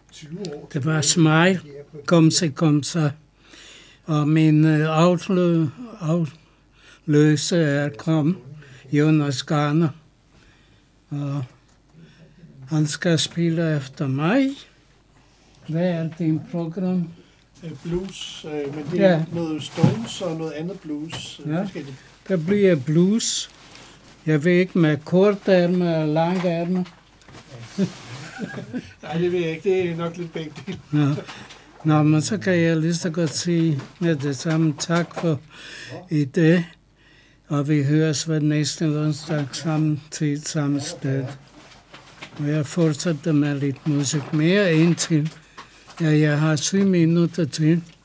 Det var Smile, kom så. Og min afløse er kom, Jonas Garner. Og han skal spille efter mig. Hvad er din program? Blues, men det er noget Stones og noget andet blues. Ja, det bliver blues. Jeg ved ikke med kort ærme og lang ærme. Nej, det ved jeg ikke. Det er nok lidt begge dele. Ja. Nå, men så kan jeg lige så godt sige med det samme tak for i dag. Og vi høres ved næste onsdag samme tid, samme sted. Og jeg fortsætter med lidt musik mere indtil. Ja, jeg har 7 minutter til.